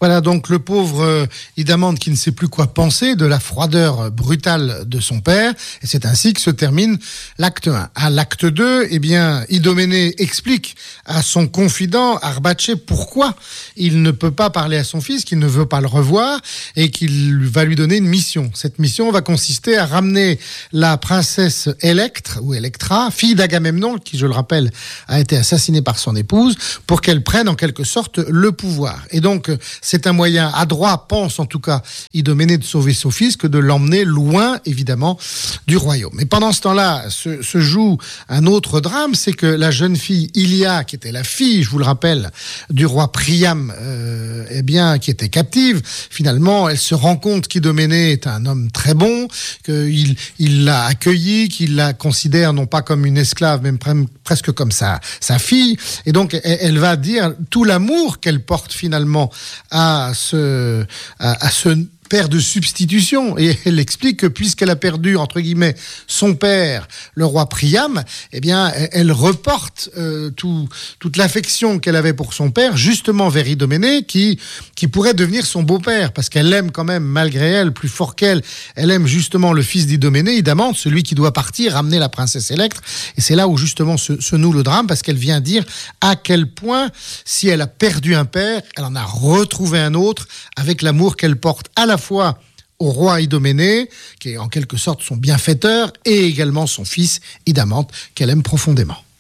Voilà donc le pauvre Idamante qui ne sait plus quoi penser de la froideur brutale de son père. Et c'est ainsi que se termine l'acte 1. À l'acte 2, Idoménée explique à son confident Arbace pourquoi il ne peut pas parler à son fils, qu'il ne veut pas le revoir et qu'il va lui donner une mission. Cette mission va consister à ramener la princesse Électra, fille d'Agamemnon, qui, je le rappelle, a été assassinée par son épouse, pour qu'elle prenne en quelque sorte le pouvoir. Et donc, c'est un moyen adroit, pense en tout cas Idoménée, de sauver son fils, que de l'emmener loin, évidemment, du royaume. Et pendant ce temps-là, se joue un autre drame, c'est que la jeune fille Ilia, qui était la fille, je vous le rappelle, du roi Priam, qui était captive, finalement, elle se rend compte qu'Idoménée est un homme très bon, qu'il l'a accueillie, qu'il la considère non pas comme une esclave, mais presque comme sa fille. Et donc, elle va dire tout l'amour qu'elle porte finalement à ce père de substitution, et elle explique que puisqu'elle a perdu entre guillemets son père, le roi Priam, elle reporte toute l'affection qu'elle avait pour son père justement vers Idoménée, qui pourrait devenir son beau-père, parce qu'elle aime quand même, malgré elle, plus fort qu'elle, elle aime justement le fils d'Idoménée, Idamante, celui qui doit partir ramener la princesse Électre. Et c'est là où justement se noue le drame, parce qu'elle vient dire à quel point, si elle a perdu un père, elle en a retrouvé un autre, avec l'amour qu'elle porte à la fois au roi Idoménée, qui est en quelque sorte son bienfaiteur, et également son fils Idamante, qu'elle aime profondément.